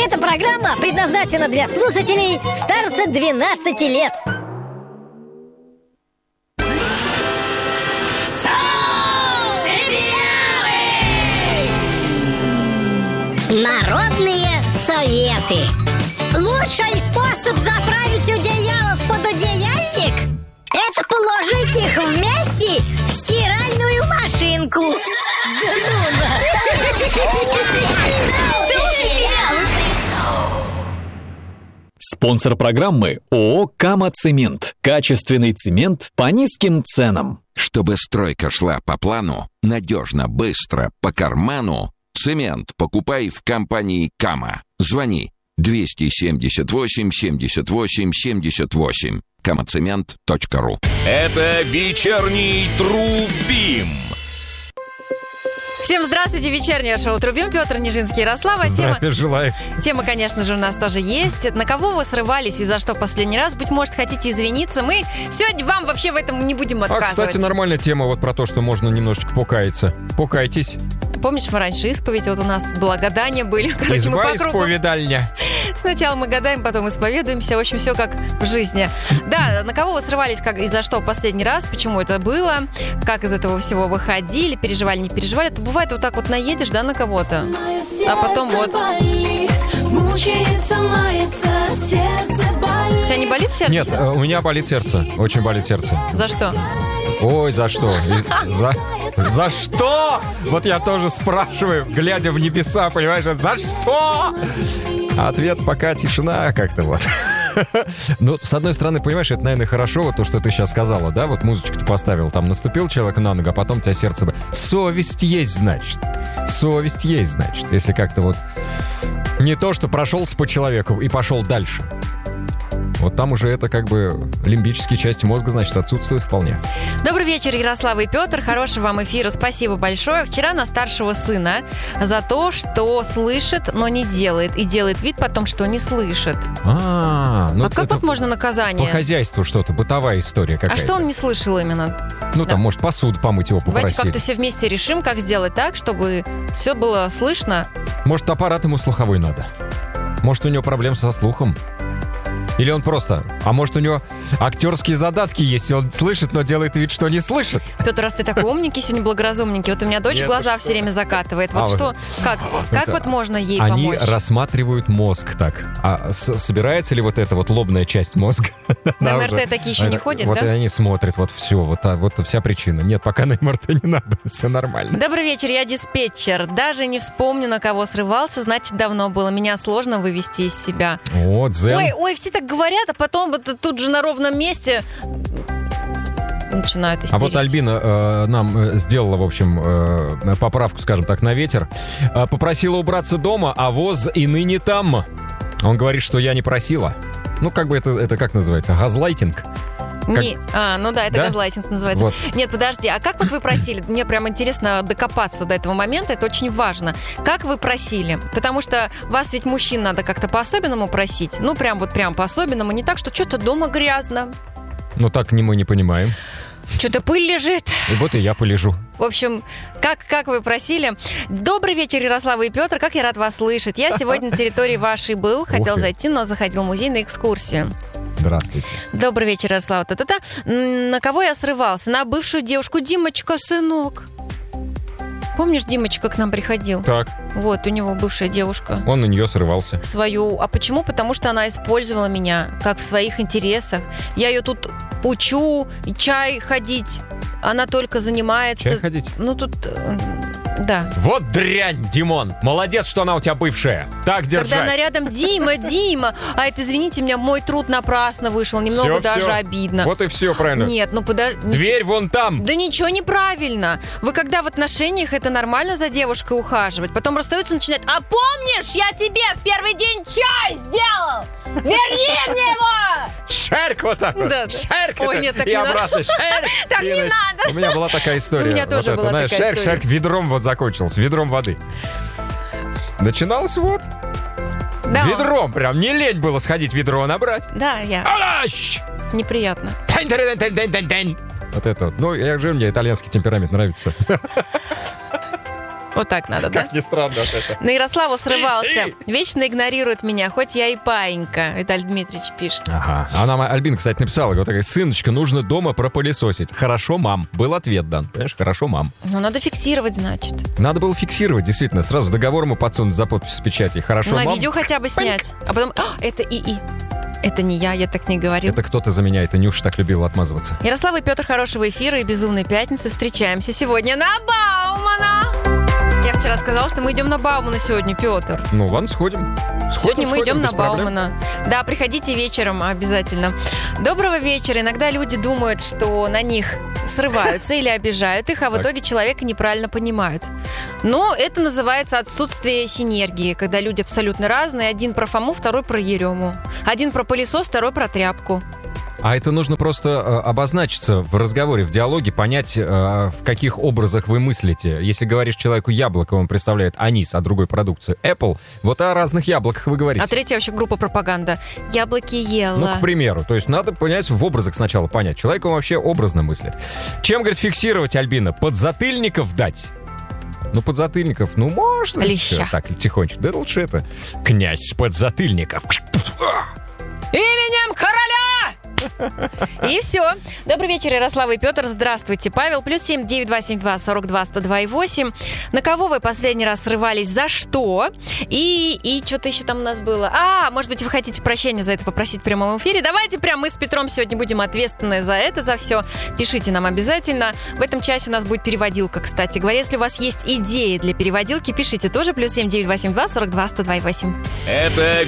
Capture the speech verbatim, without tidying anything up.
Эта программа предназначена для слушателей старше двенадцати лет. Народные советы. Лучший способ заправить одеяло в пододеяльник — это положить их вместе в стиральную машинку. Да ну Спонсор программы ООО «Кама Цемент». Качественный цемент по низким ценам. Чтобы стройка шла по плану, надежно, быстро, по карману, цемент покупай в компании «Кама». Звони двести семьдесят восемь семьдесят восемь семьдесят восемь. камацемент точка ру. Это вечерний Трубим. Всем здравствуйте, вечернее шоу «Трубим». Петр Нижинский, Ярослава. Здравия желаю. Тема, конечно же, у нас тоже есть. На кого вы срывались и за что в последний раз? Быть может, хотите извиниться? Мы сегодня вам вообще в этом не будем отказывать. А, кстати, нормальная тема вот про то, что можно немножечко покаяться. Покайтесь. Помнишь, мы раньше исповедь, вот у нас тут было гадания были. Короче, Изба мы по кругу. Исповедальня. Сначала мы гадаем, потом исповедуемся. В общем, все как в жизни. Да, на кого вы срывались, как и за что в последний раз, почему это было, как из этого всего выходили, переживали, не переживали. Это бывает вот так вот наедешь, да, на кого-то, а потом вот... Мучается, мается, сердце болит. У тебя не болит сердце? Нет, у меня болит сердце. Очень болит сердце. За что? Ой, за что? За... За что? Вот я тоже спрашиваю, глядя в небеса, понимаешь, за что? Ответ пока тишина как-то вот. Ну, с одной стороны, понимаешь, это, наверное, хорошо, вот то, что ты сейчас сказала, да, вот музычку ты поставил, там наступил человек на ногу, а потом у тебя сердце... Совесть есть, значит. Совесть есть, значит. Если как-то вот не то, что прошелся по человеку и пошел дальше. Вот там уже это как бы лимбические части мозга, значит, отсутствуют вполне. Добрый вечер, Ярослава и Петр. Хорошего вам эфира. Спасибо большое. Вчера на старшего сына за то, что слышит, но не делает. И делает вид потом, что не слышит. А, ну а как вот можно наказание? По хозяйству что-то, бытовая история какая-то. А что он не слышал именно? Ну, да. Там, может, посуду помыть его попросили. Давайте как-то все вместе решим, как сделать так, чтобы все было слышно. Может, аппарат ему слуховой надо? Может, у него проблемы со слухом? Или он просто... А может, у него актерские задатки есть, и он слышит, но делает вид, что не слышит? Петр, раз ты такой умненький, сегодня благоразумненький. Вот у меня дочь Нет, глаза что? все время закатывает. Вот а, что, как, как это, вот можно ей они помочь? Они рассматривают мозг так. А с- собирается ли вот эта вот лобная часть мозга? На эм эр тэ такие еще не ходят, вот да? Вот и они смотрят, вот все, вот, вот вся причина. Нет, пока на эм эр тэ не надо, все нормально. Добрый вечер, я диспетчер. Даже не вспомню, на кого срывался, значит, давно было. Меня сложно вывести из себя. Вот, дзен. Ой, ой, все так говорят, а потом вот тут же на ровном месте начинают истерить. А вот Альбина э, нам э, сделала, в общем, э, поправку, скажем так, на ветер. Э, попросила убраться дома, а воз и ныне там. Он говорит, что я не просила. Ну, как бы это, это как называется? Газлайтинг? Как... Не, а, ну да, это да? газлайтинг называется. Вот. Нет, подожди, а как вот вы просили? Мне прям интересно докопаться до этого момента, это очень важно. Как вы просили? Потому что вас ведь мужчин надо как-то по-особенному просить. Ну, прям вот прям по-особенному, не так, что что-то дома грязно. Ну, так не мы не понимаем. Что-то пыль лежит. И вот и я полежу. В общем, как, как вы просили. Добрый вечер, Ярослава и Петр. Как я рад вас слышать. Я сегодня на территории вашей был, хотел зайти, но заходил в музей на экскурсию. Здравствуйте. Добрый вечер, Ярослава. Та-та-та. На кого я срывался? На бывшую девушку. Димочка, сынок. Помнишь, Димочка к нам приходил? Так. Вот, у него бывшая девушка. Он на нее срывался. Свою. А почему? Потому что она использовала меня, как в своих интересах. Я ее тут учу, чай ходить. Она только занимается... Чай ходить? Ну, тут... Да. Вот дрянь, Димон. Молодец, что она у тебя бывшая. Так держать. Когда она рядом, Дима, Дима. А это, извините меня, мой труд напрасно вышел. Немного все, даже все. обидно. Вот и все, правильно. Нет, ну подожди. Дверь ничего... вон там. Да ничего неправильно. Вы когда в отношениях, это нормально за девушкой ухаживать. Потом расстаются и начинают: а помнишь, я тебе в первый день чай сделал? Верни мне его! Шарик вот так вот. Да, шарик ой, это, нет, так и не обратно. надо. Шарик. Так и, не значит, надо. У меня была такая история. У меня тоже вот была это, знаешь, такая шарик, история. шарик ведром вот закончился. Ведром воды. Начиналось вот. Да. Ведром прям. Не лень было сходить ведро набрать. Да, я. Алаш! Неприятно. Вот это вот. Ну, я же, мне итальянский темперамент нравится. Вот так надо, да? Как ни странно это. На Ярославу срывался. Вечно игнорирует меня, хоть я и паинька. Виталий Дмитриевич пишет. Ага. А нам Альбина, кстати, написала, вот такая: сыночка, нужно дома пропылесосить. Хорошо, мам. Был ответ дан. Понимаешь, хорошо, мам. Ну, надо фиксировать, значит. Надо было фиксировать, действительно. Сразу договор ему подсунуть за подпись с печати. Хорошо, Ну, на мам. видео хотя бы снять. А потом, а, это ИИ. Это не я, я так не говорил. Это кто-то за меня, это Нюша так любила отмазываться. Ярослав и Петр, хорошего эфира и безумной пятницы. Встречаемся сегодня на Баумана. Я вчера сказала, что мы идем на Баумана сегодня, Петр. Ну, ладно, сходим. Сходим, Сегодня мы сходим, идем без на проблем. Баумана. Да, приходите вечером обязательно. Доброго вечера. Иногда люди думают, что на них срываются или обижают их, а в Так. итоге человека неправильно понимают. Но это называется отсутствие синергии, когда люди абсолютно разные. Один про Фому, второй про Ерему. Один про пылесос, второй про тряпку. А это нужно просто э, обозначиться в разговоре, в диалоге, понять, э, в каких образах вы мыслите. Если говоришь человеку яблоко, он представляет анис, а другой продукцию Apple, вот о разных яблоках вы говорите. А третья вообще группа пропаганда. Яблоки ела. Ну, к примеру. То есть надо понять, в образах сначала понять. Человек, он вообще образно мыслит. Чем, говорит, фиксировать, Альбина? Подзатыльников дать? Ну, подзатыльников, ну, можно. Леща. Всё, так, тихонечко. Да лучше это. Князь подзатыльников. Именем короля! И все. Добрый вечер, Ярослав и Петр. Здравствуйте, Павел. Плюс семь девять два семь два сорок два сто два и восемь. На кого вы последний раз срывались? За что? И, и что-то еще там у нас было. А, может быть, вы хотите прощения за это попросить в прямом эфире? Давайте прям мы с Петром сегодня будем ответственны за это, за все. Пишите нам обязательно. В этом часе у нас будет переводилка, кстати говоря. Если у вас есть идеи для переводилки, пишите тоже. Плюс семь девять два семь два сорок два сто два и восемь. Это